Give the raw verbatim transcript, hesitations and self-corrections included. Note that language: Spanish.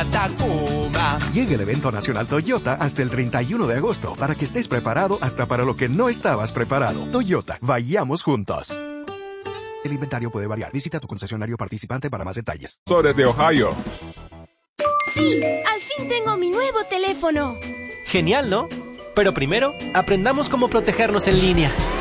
una Tacoma. Llega el evento nacional Toyota hasta el treinta y uno de agosto para que estés preparado hasta para lo que no estabas preparado. Toyota, vayamos juntos. El inventario puede variar. Visita tu concesionario participante para más detalles. Sores de Ohio. ¡Sí! ¡Al fin tengo mi nuevo teléfono! Genial, ¿no? Pero primero, aprendamos cómo protegernos en línea.